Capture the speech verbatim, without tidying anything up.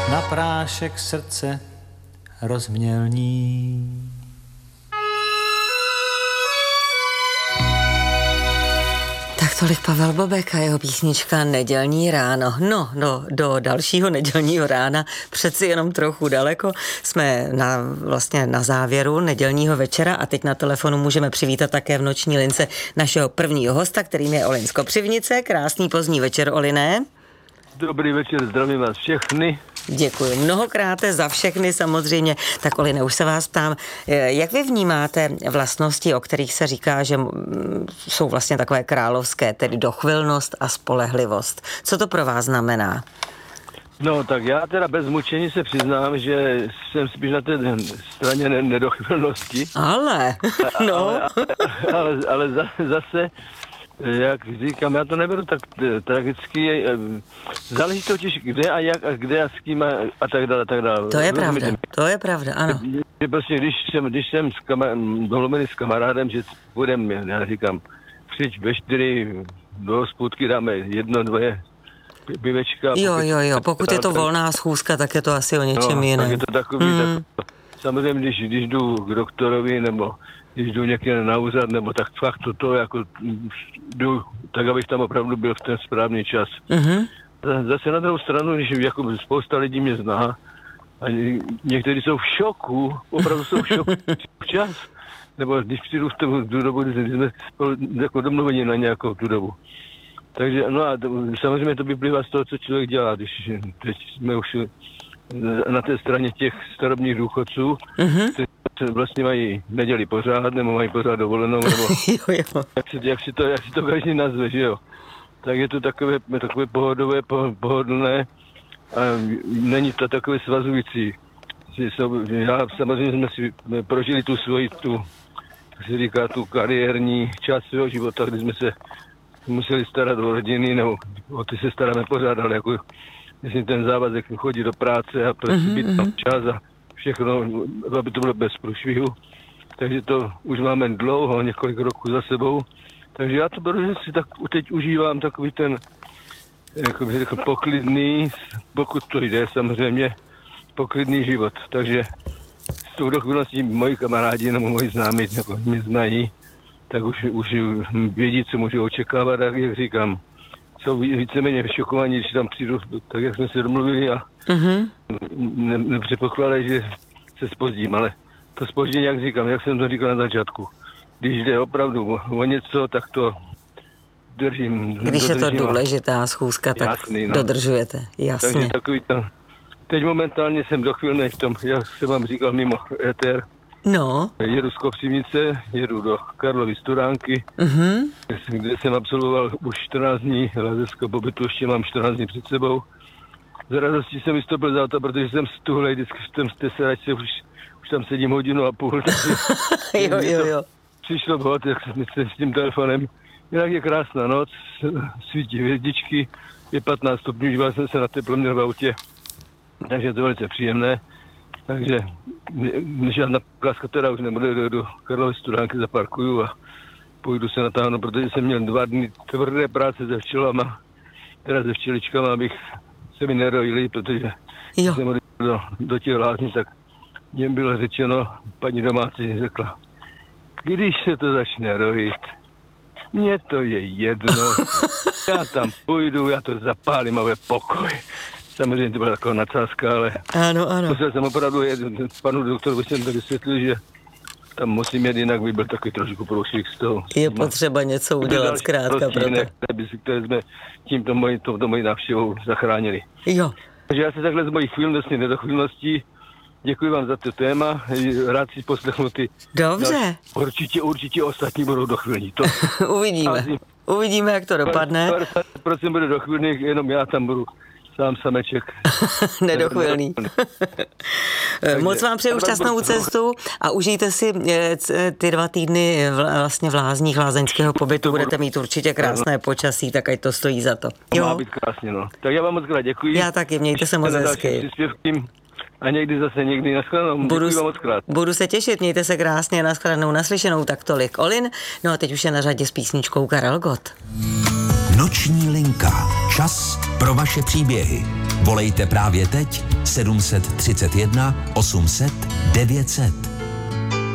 na prášek srdce rozmělní. Tak tolik Pavel Bobek a jeho písnička Nedělní ráno. No, no, do dalšího nedělního rána přeci jenom trochu daleko. Jsme na, vlastně na závěru nedělního večera a teď na telefonu můžeme přivítat také v noční lince našeho prvního hosta, kterým je Olin z Kopřivnice. Krásný pozdní večer, Oliné. Dobrý večer, zdravím vás všechny. Děkuji mnohokrát za všechny samozřejmě. Tak Oline, už se vás ptám, jak vy vnímáte vlastnosti, o kterých se říká, že jsou vlastně takové královské, tedy dochvilnost a spolehlivost. Co to pro vás znamená? No tak já teda bez mučení se přiznám, že jsem spíš na té straně nedochvilnosti. Ale, no. Ale, ale, ale, ale zase, jak říkám, já to neberu tak tragicky. Záleží totiž kde a jak a kde a s kým a, a tak dále, a tak dále. To je pravda, to je pravda, ano. Že prostě, když jsem, když jsem s kamar- domluvený s kamarádem, že budeme, já říkám, přijď ve čtyři do hospůdky, dáme jedno, dvoje pivečka. Jo, jo, jo, pokud je to volná schůzka, tak je to asi o něčem no, jiném. Tak je to takový, hmm. tak, samozřejmě, když, když jdu k doktorovi, nebo když jdu někde na úřad, nebo tak fakt toto, jako jdu, tak abych tam opravdu byl v ten správný čas. Mm-hmm. Zase na druhou stranu, když jako spousta lidí mě zná, a někteří jsou v šoku, opravdu jsou v šoku včas, nebo když přijdu v tu dobu, když jsme spolu jako domluveni na nějakou tu dobu. Takže, no a to, samozřejmě to vyplývá z toho, co člověk dělá, když teď jsme už na té straně těch starobních důchodců, mm-hmm. kteří vlastně mají neděli pořád, nebo mají pořád dovolenou, nebo jo, jo. Jak, si, jak, si to, jak si to každý nazve, že jo. Tak je to takové, takové pohodové, pohodlné a není to takové svazující. Já samozřejmě jsme si prožili tu svoji, tu, jak se říká, tu kariérní část svého života, kdy jsme se museli starat o rodiny, nebo o ty se staráme pořád, ale jako myslím ten závazek chodit do práce a prostě mm-hmm. být tam čas a všechno, aby to bylo bez průšvihu. Takže to už máme dlouho, několik roků za sebou. Takže já to beru, že si tak teď užívám takový ten jako bych řekl, poklidný, pokud to jde samozřejmě, poklidný život. Takže s tou dochvilností moji kamarádi nebo moji známí jako mě znají, tak už, už vědí, co můžu očekávat, tak jak říkám, jsou víceméně šokovaní, když tam přijdu, tak jak jsme se domluvili a mm-hmm. ne, nepředpokládají, že se zpozdím, ale to zpoždění, jak říkám, jak jsem to říkal na začátku, když jde opravdu o, o něco, tak to držím. Když je to důležitá schůzka, tak jasný, no. Dodržujete, jasně. Takže takový to, teď momentálně jsem dochvilnej v tom, jak jsem vám říkal, mimo éter. No. Jedu z Kopřivnice, jedu do Karlovy Studánky, mm-hmm. kde jsem absolvoval už čtrnáct dní lázeňského pobytu, ještě mám čtrnáct dní před sebou. Z radostí jsem vystoupil z auta, protože jsem stuhlej, vždycky jsem z té sedačce, už, už tam sedím hodinu a půl. jo, jo, jo. Přišlo vhod, jak jsem s tím telefonem. Jinak je krásná noc, svítí hvězdičky, je patnáct stupňů, díval jsem se na teplo měl v autě, takže je to velice příjemné. Takže žádná pláska teda už nebude, do, do Karlovy Studánky zaparkuju a půjdu se natáhnout, protože jsem měl dva dny tvrdé práce se včelama, teda se včeličkama, abych se mi nerojili, protože jo. jsem odjel do, do těch lázní, tak mě bylo řečeno, paní domácí řekla, když se to začne rojit, mně to je jedno, já tam půjdu, já to zapálím a bude pokoj. Samozřejmě to byla taková nadsázka, ale ano, ano. musel jsem opravdu jet, panu doktorovi jsem to vysvětlil, že tam musím jet, jinak by byl takový trošku průšvih z toho. Je potřeba něco udělat zkrátka pro to. Které jsme tímto mojí, touto mojí návštěvou zachránili. Jo. Takže já se takhle z mojí chvílností, nedochvílností děkuji vám za to téma, rád si poslechnu ty. Dobře. No, určitě, určitě ostatní budou dochvilní. To uvidíme. Uvidíme, jak to dopadne. padesát procent bude dochvilných, jenom já tam budu sám sameček. Nedochvilný. Moc vám přeju šťastnou cestu a užijte si ty dva týdny vlastně v lázních lázeňského pobytu. Budete mít určitě krásné počasí, tak ať to stojí za to. Jo? Má být krásně, no. Tak já vám moc krát děkuji. Já taky, mějte se moc hezky. A někdy zase někdy naschledanou. Budu, děkuji vám moc krát. Budu se těšit, mějte se krásně, naschledanou, naslyšenou, tak tolik Olin. No a teď už je na řadě s písničkou Karel Gott. Noční linka. Čas pro vaše příběhy. Volejte právě teď sedm set třicet jedna osm set devět set.